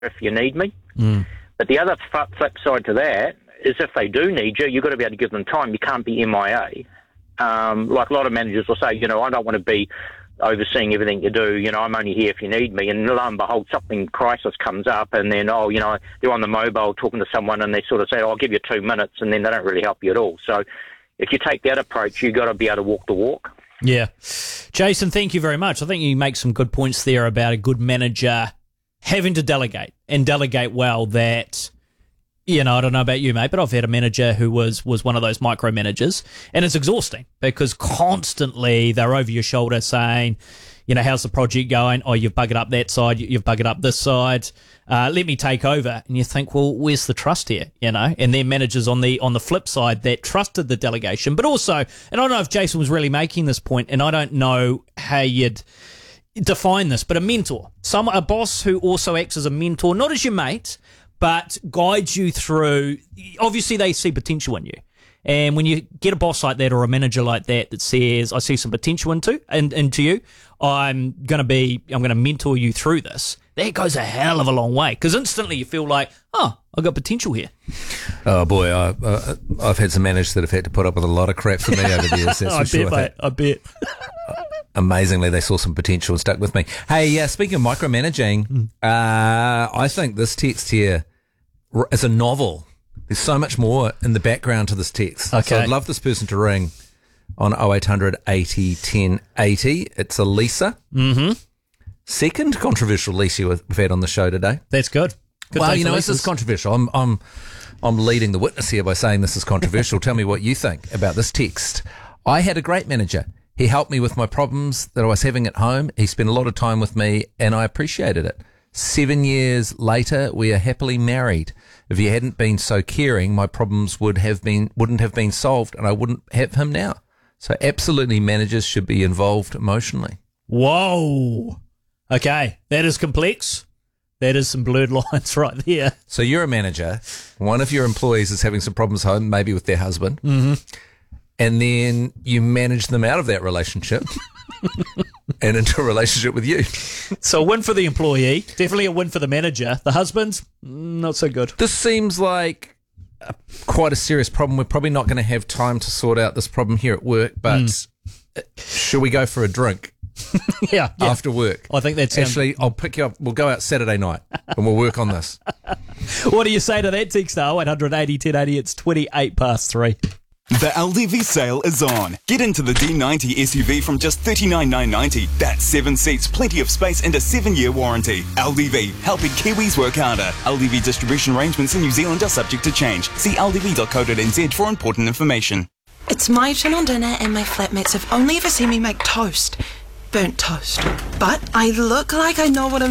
if you need me. Mm. But the other flip side to that is if they do need you, you've got to be able to give them time. You can't be MIA. Like a lot of managers will say, I don't want to be overseeing everything you do. I'm only here if you need me. And lo and behold, crisis comes up, and then, they're on the mobile talking to someone, and they sort of say, I'll give you 2 minutes, and then they don't really help you at all. So if you take that approach, you've got to be able to walk the walk. Yeah. Jason, thank you very much. I think you make some good points there about a good manager having to delegate, and delegate well. That, I don't know about you, mate, but I've had a manager who was one of those micromanagers, and it's exhausting because constantly they're over your shoulder saying, how's the project going? Oh, you've buggered up that side, you've buggered up this side. Let me take over. And you think, well, where's the trust here? And then managers on the flip side that trusted the delegation, but also, and I don't know if Jason was really making this point, and I don't know how you'd define this, but a mentor, a boss who also acts as a mentor, not as your mate, but guides you through. Obviously, they see potential in you. And when you get a boss like that or a manager like that says, I see some potential into you, I'm going to mentor you through this, that goes a hell of a long way, because instantly you feel like, I've got potential here. Oh, boy, I've had some managers that have had to put up with a lot of crap from me over the years, that's for sure. Mate, I bet. Amazingly, they saw some potential and stuck with me. Hey, speaking of micromanaging, I think this text here is a novel. There's so much more in the background to this text. Okay. So I'd love this person to ring on 0800 80 10 80. It's a Lisa. Mm-hmm. Second controversial Lisa we've had on the show today. That's good. Well, this is controversial. I'm leading the witness here by saying this is controversial. Tell me what you think about this text. I had a great manager. He helped me with my problems that I was having at home. He spent a lot of time with me, and I appreciated it. 7 years later, we are happily married. If he hadn't been so caring, my problems wouldn't have been solved, and I wouldn't have him now. So absolutely, managers should be involved emotionally. Whoa. Okay, that is complex. That is some blurred lines right there. So you're a manager. One of your employees is having some problems home, maybe with their husband. Mm-hmm. And then you manage them out of that relationship and into a relationship with you. So a win for the employee, definitely a win for the manager. The husband, not so good. This seems like quite a serious problem. We're probably not going to have time to sort out this problem here at work, but should we go for a drink? Yeah. After work. I think that's... Actually, I'll pick you up. We'll go out Saturday night and we'll work on this. What do you say to that, text? 0880 1080, it's 3. The LDV sale is on. Get into the D90 SUV from just $39,990. That's 7 seats, plenty of space, and a 7-year warranty. LDV, helping Kiwis work harder. LDV distribution arrangements in New Zealand are subject to change. See ldv.co.nz for important information. It's my turn on dinner, and my flatmates have only ever seen me make toast. Burnt toast. But I look like I know what I'm